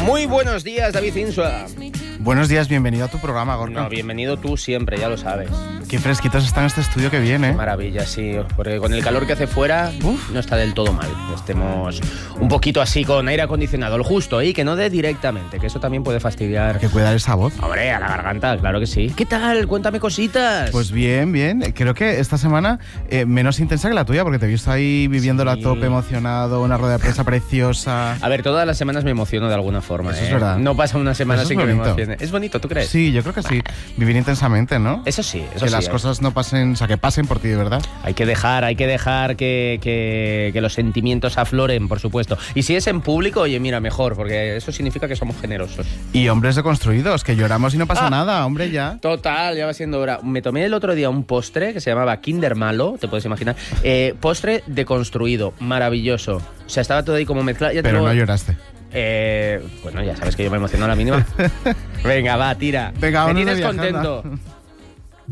Muy buenos días, David Insua. Buenos días, bienvenido a tu programa, Gorka. No, bienvenido tú siempre, ya lo sabes. Qué fresquitos está en este estudio que viene. Maravilla, sí, porque con el calor que hace fuera, no está del todo mal. Estemos un poquito así con aire acondicionado, lo justo, y que no dé directamente, que eso también puede fastidiar. Hay que cuidar esa voz. Hombre, a la garganta, claro que sí. ¿Qué tal? Cuéntame cositas. Pues bien, bien. Creo que esta semana menos intensa que la tuya, porque te he visto ahí viviéndola a tope, emocionado, una rueda de prensa preciosa. A ver, todas las semanas me emociono de alguna forma. Eso es verdad. No pasa una semana Eso sin es que me bonito. emocione. ¿Es bonito, tú crees? Sí, yo creo que sí. Vivir intensamente, ¿no? Eso sí, eso que sí. las cosas no pasen, o sea, que pasen por ti, de verdad. Hay que dejar que los sentimientos afloren, por supuesto. Y si es en público, oye, mira, mejor, porque eso significa que somos generosos. Y hombres deconstruidos, que lloramos y no pasa nada, hombre, ya. Total, ya va siendo hora. Me tomé el otro día un postre que se llamaba Kinder Malo, te puedes imaginar. Postre deconstruido, maravilloso. O sea, estaba todo ahí como mezclado. Pero no lloraste. Bueno, ya sabes que yo me emociono a la mínima. Venga, va, tira. Venga, me vámonos tienes de viaje, contento. anda.